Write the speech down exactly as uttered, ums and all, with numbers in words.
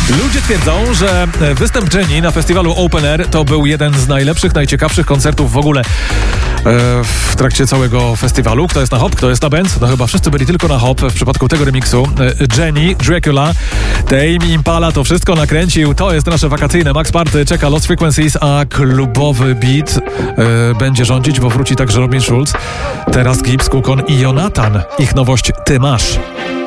Ludzie twierdzą, że występ Jennie na festiwalu Open Air to był jeden z najlepszych, najciekawszych koncertów w ogóle w trakcie całego festiwalu. Kto jest na hop, kto jest na benz? No chyba wszyscy byli tylko na hop w przypadku tego remiksu. Jennie, Dracula, Tame Impala to wszystko nakręcił. To jest nasze wakacyjne Max Party. Czeka Lost Frequencies, a klubowy beat e, będzie rządzić, bo wróci także Robin Schulz. Teraz Gibbs, Kukon i Jonathan. Ich nowość Ty masz.